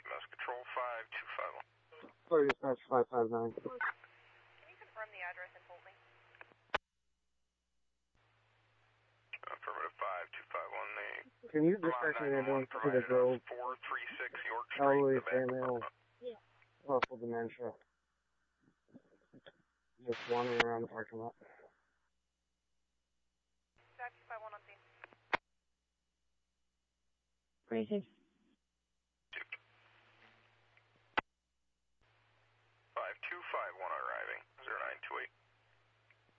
Mass Control 5251. Sorry, dispatch 559. Can you confirm the address and hold me? Affirmative 5251. Can you dispatch an ambulance to the Grove? 436 York Street. Elderly female. Possible dementia. Just wandering around the parking lot. Dispatch 251 on scene. Great,